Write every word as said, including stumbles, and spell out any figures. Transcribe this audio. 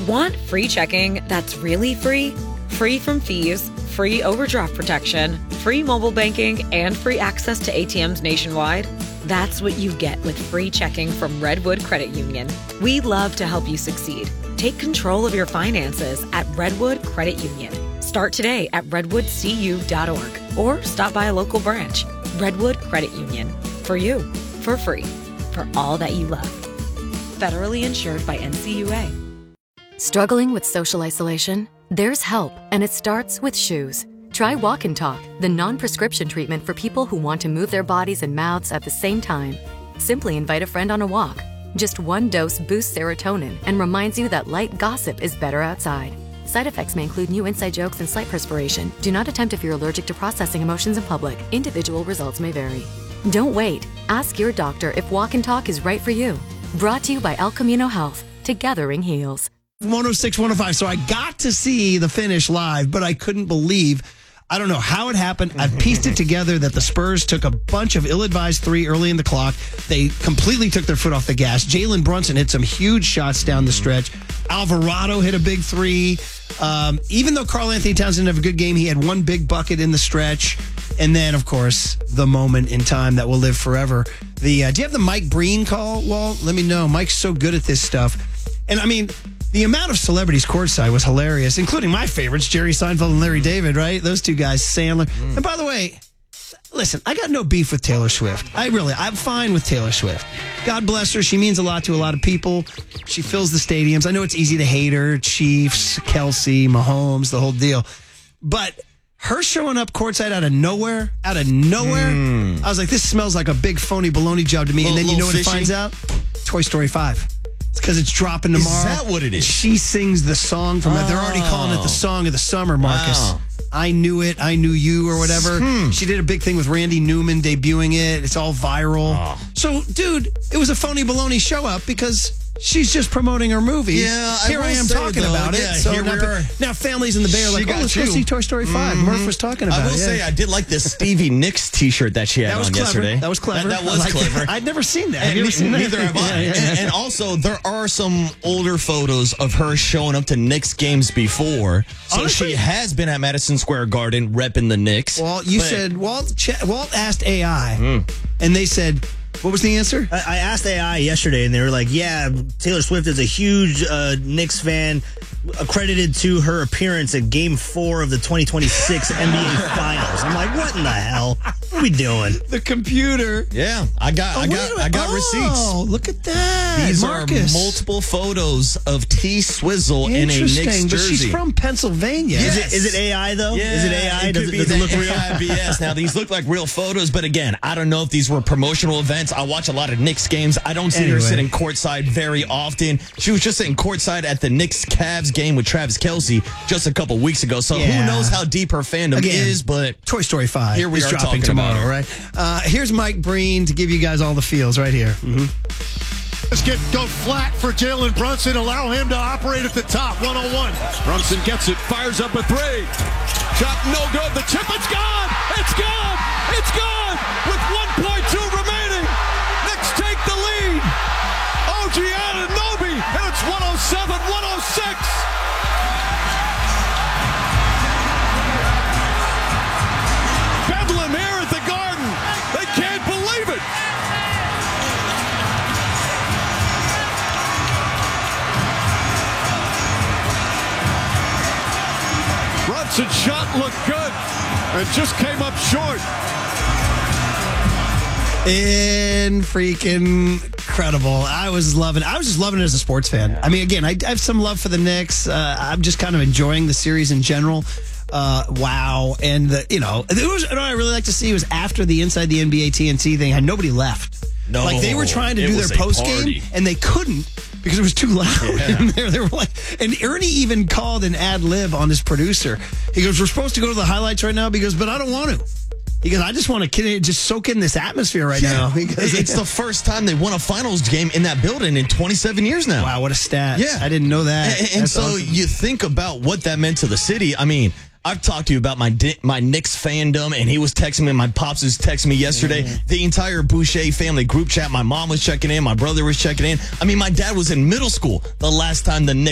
Want free checking that's really free? Free from fees, free overdraft protection, free mobile banking, and free access to A T Ms nationwide? That's what you get with free checking from Redwood Credit Union. We love to help you succeed. Take control of your finances at Redwood Credit Union. Start today at redwood c u dot org or stop by a local branch. Redwood Credit Union. For you, for free, for all that you love. Federally insured by N C U A. Struggling with social isolation? There's help, and it starts with shoes. Try Walk and Talk, the non-prescription treatment for people who want to move their bodies and mouths at the same time. Simply invite a friend on a walk. Just one dose boosts serotonin and reminds you that light gossip is better outside. Side effects may include new inside jokes and slight perspiration. Do not attempt if you're allergic to processing emotions in public. Individual results may vary. Don't wait. Ask your doctor if Walk and Talk is right for you. Brought to you by El Camino Health. Togethering heals. one oh six, one oh five. So I got to see the finish live, but I couldn't believe, I don't know how it happened. I've pieced it together that the Spurs took a bunch of ill-advised three early in the clock. They completely took their foot off the gas. Jalen Brunson hit some huge shots down the stretch. Alvarado hit a big three. Um, even though Karl Anthony Towns didn't have a good game, he had one big bucket in the stretch. And then, of course, the moment in time that will live forever. The uh, do you have the Mike Breen call, Walt? Let me know. Mike's so good at this stuff. And, I mean, the amount of celebrities courtside was hilarious, including my favorites, Jerry Seinfeld and Larry David, right? Those two guys, Sandler. Mm. And by the way, listen, I got no beef with Taylor Swift. I really, I'm fine with Taylor Swift. God bless her. She means a lot to a lot of people. She fills the stadiums. I know it's easy to hate her. Chiefs, Kelsey, Mahomes, the whole deal. But her showing up courtside out of nowhere, out of nowhere, mm. I was like, this smells like a big phony baloney job to me. Little, and then you know what fishy. it finds out? Toy Story five. It's because it's dropping tomorrow. Is that what it is? She sings the song from it. They're already calling it the song of the summer, Marcus. Wow. I knew it. I knew you or whatever. Hmm. She did a big thing with Randy Newman debuting it. It's all viral. Oh. So, dude, it was a phony baloney show up because she's just promoting her movie. Yeah, I here I, will am say, talking though, about yeah, it. So here now, we are. now families in the Bay are She like, oh, got let's you. go see Toy Story five. Mm-hmm. Murph was talking about I it. will yeah. say, I did like this Stevie Nicks T-shirt that she had That was on clever. yesterday. That was clever. That, that was I like clever. That. I'd never seen that. And Have you ever seen that? neither have I. Yeah, yeah. And, and also, there are some older photos of her showing up to Knicks games before. So Honestly? she has been at Madison Square Garden repping the Knicks. Walt, you But- said, Walt, Ch- Walt asked A I, Mm. and they said, what was the answer? I, I asked A I yesterday, and they were like, yeah, Taylor Swift is a huge uh, Knicks fan, accredited to her appearance at Game four of the twenty twenty-six N B A Finals. I'm like, what in the hell? What are we doing? The computer. Yeah, I got, I Oh, got, wait a I got minute. receipts. Oh, look at that. These Marcus. are multiple photos of T Swizzle in a Interesting, Knicks but jersey. she's from Pennsylvania. Yes. Is, it, is it A I, though? Yeah, is it A I? It Does could it, be does it the look real? A I B S. Now, these look like real photos, but again, I don't know if these were promotional events. I watch a lot of Knicks games. I don't see Anyway. her sitting courtside very often. She was just sitting courtside at the Knicks-Cavs game with Travis Kelce just a couple weeks ago, so Yeah. who knows how deep her fandom Again, is, but Toy Story five Here we is are dropping talking about tomorrow, it. right? Uh, here's Mike Breen to give you guys all the feels right here. Mm-hmm. Let's get go flat for Jalen Brunson. Allow him to operate at the top. one oh one. Brunson gets it. Fires up a three. Shot no good. The tip. It's gone. It's gone. It's gone. With one point two remaining. Knicks take the lead. O G Anunoby. And it's one oh seven one oh six. Bedlam here at the Garden. They can't believe it. Brunson shot looked good and just came up short. In freaking incredible. I was loving I was just loving it as a sports fan. I mean, again, I, I have some love for the Knicks. Uh, I'm just kind of enjoying the series in general. Uh, wow. And, the, you know, it was, what I really like to see was after the Inside the N B A T N T thing, had nobody left. No, like they were trying to it do was their a post party. game and they couldn't because it was too loud Yeah. in there. They were like, and Ernie even called an ad lib on his producer. He goes, "We're supposed to go to the highlights right now." Because, but I don't want to. He goes, "I just want to just soak in this atmosphere right now." Because it's the first time they won a finals game in that building in twenty-seven years now. Wow, what a stat. Yeah. I didn't know that. And, and That's so awesome. you think about what that meant to the city. I mean, I've talked to you about my di- my Knicks fandom, and he was texting me. My pops was texting me yesterday. Mm. The entire Boucher family group chat. My mom was checking in. My brother was checking in. I mean, my dad was in middle school the last time the Knicks